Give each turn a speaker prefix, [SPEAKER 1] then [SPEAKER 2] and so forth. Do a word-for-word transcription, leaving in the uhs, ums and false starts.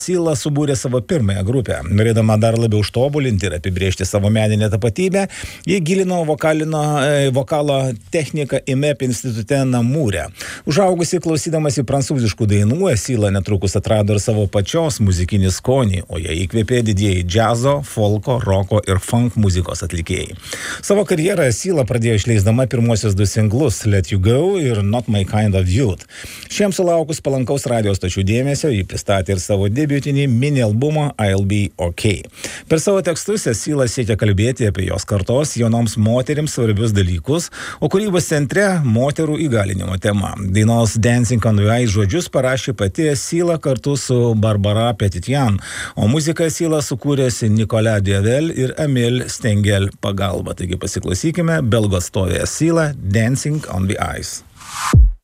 [SPEAKER 1] Sila subūrė savo pirmąją grupę. Norėdama dar labiau užtobulinti ir apibrėžti savo meninę tapatybę, jie gilino vokalino, e, vokalo techniką I M E P institute Namūre. Užaugusi klausydamasi prancūziškų dainų, Sila netrukus atrado ir savo pačios muzikinį skonį, o jie įkvėpė didieji džiazo, folko, roko ir funk muzikos atlikėjai. Savo karjerą Sila pradėjo išleisdama pirmosios du singlus Let You Go ir Not My Kind of Youth. Šiems sulaukus palankaus radijos stočių dėmesio, jį pristatė ir savo debiutinį mini albumą I'll Be OK. Per savo tekstus Sila siekia kalbėti apie jos kartos jaunoms moterims svarbius dalykus, o kūrybos centre moterų įgalinimo tema. Dainos Dancing on the Ice žodžius parašė pati Sila kartu su Barbara Petitjan, o muziką Sila sukūrėsi Nicolas Dievel ir Emil Stengel pagalba. Taigi pasiklausykime belgų atstovės Sila Dancing on the Ice.